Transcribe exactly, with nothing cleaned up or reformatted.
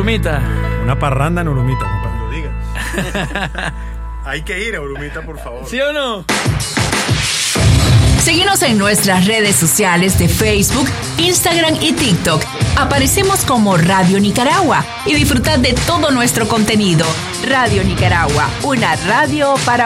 Urumita. Una parranda en Urumita, compadre. Lo digas. Hay que ir a Urumita, por favor. ¿Sí o no? Síguenos en nuestras redes sociales de Facebook, Instagram y TikTok. Aparecemos como Radio Nicaragua y disfrutad de todo nuestro contenido. Radio Nicaragua, una radio para